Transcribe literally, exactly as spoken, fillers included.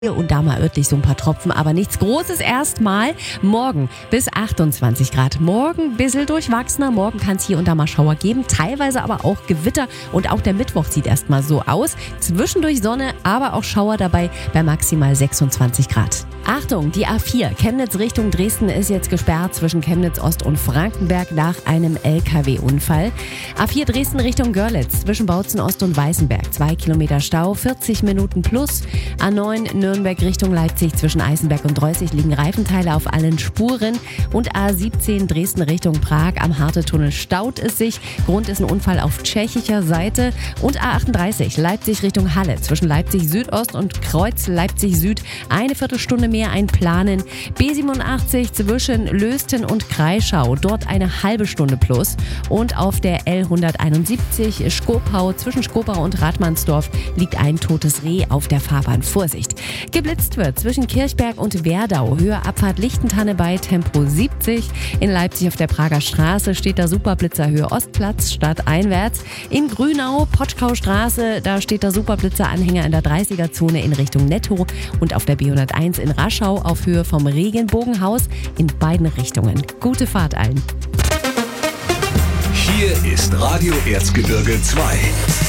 Hier und da mal örtlich so ein paar Tropfen, aber nichts Großes erstmal. Morgen bis achtundzwanzig Grad. Morgen ein bisschen durchwachsener. Morgen kann es hier und da mal Schauer geben, teilweise aber auch Gewitter. Und auch der Mittwoch sieht erstmal so aus. Zwischendurch Sonne, aber auch Schauer dabei bei maximal sechsundzwanzig Grad. Achtung, die A vier Chemnitz Richtung Dresden ist jetzt gesperrt zwischen Chemnitz Ost und Frankenberg nach einem L K W-Unfall. A vier Dresden Richtung Görlitz zwischen Bautzen Ost und Weißenberg. Zwei Kilometer Stau, vierzig Minuten plus. A neun Nürnberg Richtung Leipzig zwischen Eisenberg und Dreußig liegen Reifenteile auf allen Spuren. Und A siebzehn Dresden Richtung Prag am Hartetunnel staut es sich. Grund ist ein Unfall auf tschechischer Seite. Und A achtunddreißig Leipzig Richtung Halle zwischen Leipzig Südost und Kreuz Leipzig Süd eine Viertelstunde mehr einplanen. B siebenundachtzig zwischen Lösten und Kreischau, dort eine halbe Stunde plus. Und auf der L hunderteinundsiebzig Skopau zwischen Skopau und Radmannsdorf liegt ein totes Reh auf der Fahrbahn. Vorsicht! Geblitzt wird zwischen Kirchberg und Werdau, Höhe Abfahrt Lichtentanne bei Tempo siebzig. In Leipzig auf der Prager Straße steht der Superblitzer Höhe Ostplatz stadteinwärts. In Grünau, Potschkaustraße, da steht der Superblitzer Anhänger in der dreißiger-Zone in Richtung Netto. Und auf der B hunderteins in Raschau auf Höhe vom Regenbogenhaus in beiden Richtungen. Gute Fahrt allen. Hier ist Radio Erzgebirge zwei.